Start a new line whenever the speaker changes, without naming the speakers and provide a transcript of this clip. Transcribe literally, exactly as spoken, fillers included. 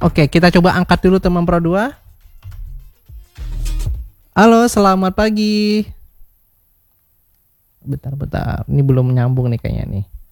Oke, kita coba angkat dulu teman Pro dua. Halo, selamat pagi. Bentar-bentar, ini belum nyambung nih kayaknya nih.